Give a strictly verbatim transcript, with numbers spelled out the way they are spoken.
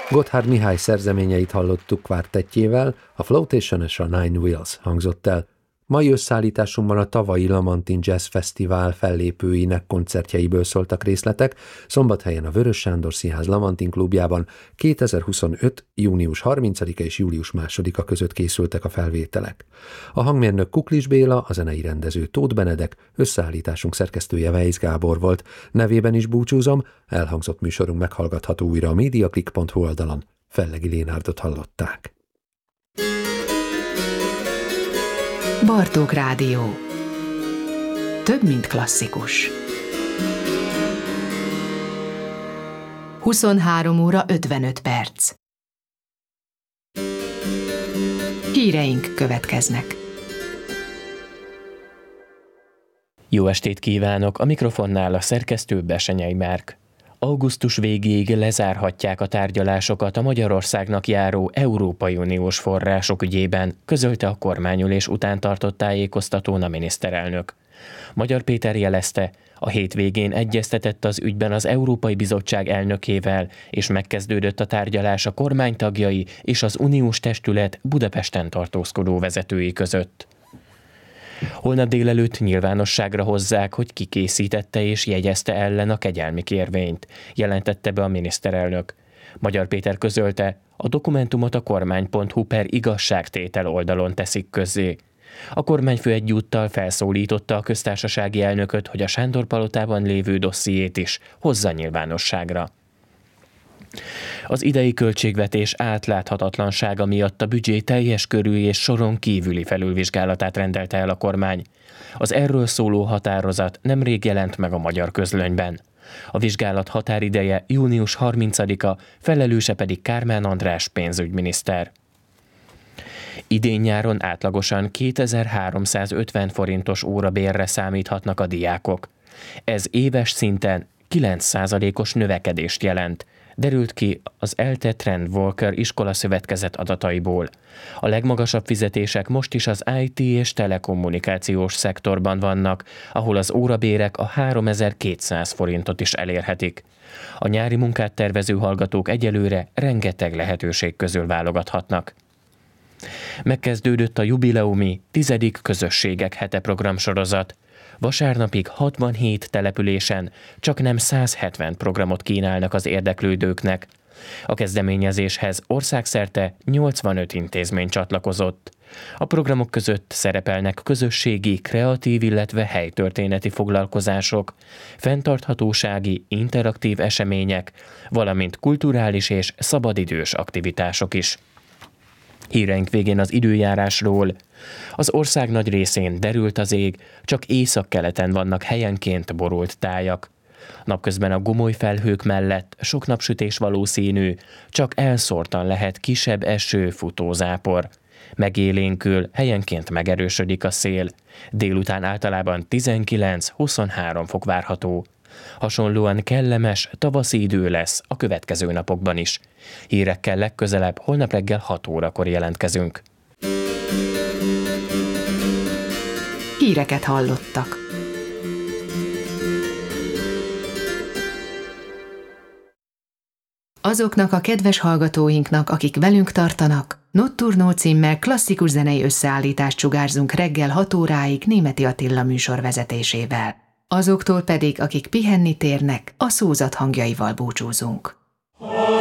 Gotthard Mihály szerzeményeit hallottuk kvártettjével, a Flotation és a Nine Wheels hangzott el. Mai összeállításunkban a tavalyi Lamantin Jazz Fesztivál fellépőinek koncertjeiből szóltak részletek, Szombathelyen a Vörös Sándor Színház Lamantin klubjában kétezer-huszonöt. június harmincadika és július másodika között készültek a felvételek. A hangmérnök Kuklis Béla, a zenei rendező Tóth Benedek, összeállításunk szerkesztője Weisz Gábor volt. Nevében is búcsúzom, elhangzott műsorunk meghallgatható újra a mediaclick pont hu oldalon. Fellegi Lénárdot hallották. Bartók Rádió. Több, mint klasszikus. huszonhárom óra ötvenöt perc. Híreink következnek. Jó estét kívánok! A mikrofonnál a szerkesztő Besenyei Márk. Augusztus végéig lezárhatják a tárgyalásokat a Magyarországnak járó Európai Uniós források ügyében, közölte a kormányülés után tartott tájékoztatón a miniszterelnök. Magyar Péter jelezte, a hétvégén egyeztetett az ügyben az Európai Bizottság elnökével, és megkezdődött a tárgyalás a kormány tagjai és az uniós testület Budapesten tartózkodó vezetői között. Holnap délelőtt nyilvánosságra hozzák, hogy ki készítette és jegyezte ellen a kegyelmi kérvényt, jelentette be a miniszterelnök. Magyar Péter közölte, a dokumentumot a kormány pont hu per igazságtétel oldalon teszik közzé. A kormányfő egyúttal felszólította a köztársasági elnököt, hogy a Sándor-palotában lévő dossziét is hozza nyilvánosságra. Az idei költségvetés átláthatatlansága miatt a büdzsé teljes körű és soron kívüli felülvizsgálatát rendelte el a kormány. Az erről szóló határozat nemrég jelent meg a Magyar Közlönyben. A vizsgálat határideje június harmincadika, felelőse pedig Kármán András pénzügyminiszter. Idén nyáron átlagosan kétezer-háromszázötven forintos órabérre számíthatnak a diákok. Ez éves szinten kilenc százalékos növekedést jelent, derült ki az ELTE Trend Walker iskolaszövetkezet adataiból. A legmagasabb fizetések most is az i té és telekommunikációs szektorban vannak, ahol az órabérek a háromezer-kétszáz forintot is elérhetik. A nyári munkát tervező hallgatók egyelőre rengeteg lehetőség közül válogathatnak. Megkezdődött a jubileumi tizedik Közösségek hete programsorozat. Vasárnapig hatvanhét településen csak nem száz hetven programot kínálnak az érdeklődőknek. A kezdeményezéshez országszerte nyolcvanöt intézmény csatlakozott. A programok között szerepelnek közösségi, kreatív, illetve helytörténeti foglalkozások, fenntarthatósági, interaktív események, valamint kulturális és szabadidős aktivitások is. Híreink végén az időjárásról. Az ország nagy részén derült az ég, csak északkeleten vannak helyenként borult tájak. Napközben a gomoly felhők mellett sok napsütés valószínű, csak elszórtan lehet kisebb eső, futózápor. Megélénkül, helyenként megerősödik a szél. Délután általában tizenkilenc-huszonhárom fok várható. Hasonlóan kellemes, tavaszi idő lesz a következő napokban is. Hírekkel legközelebb holnap reggel hat órakor jelentkezünk. Híreket hallottak. Azoknak a kedves hallgatóinknak, akik velünk tartanak, Notturno címmel klasszikus zenei összeállítást sugárzunk reggel hat óráig Németi Attila műsor vezetésével. Azoktól pedig, akik pihenni térnek, a szózat hangjaival búcsúzunk.